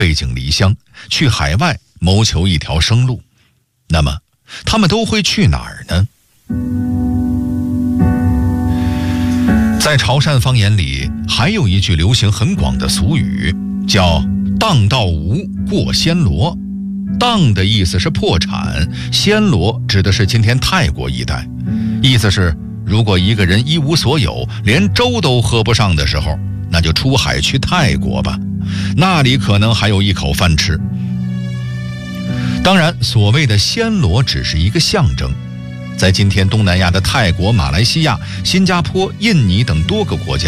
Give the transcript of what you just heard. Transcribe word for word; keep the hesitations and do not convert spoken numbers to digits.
背井离乡，去海外谋求一条生路。那么他们都会去哪儿呢？在潮汕方言里还有一句流行很广的俗语，叫荡到无过暹罗。荡的意思是破产，暹罗指的是今天泰国一带，意思是如果一个人一无所有，连粥都喝不上的时候，那就出海去泰国吧，那里可能还有一口饭吃。当然，所谓的暹罗只是一个象征，在今天东南亚的泰国、马来西亚、新加坡、印尼等多个国家，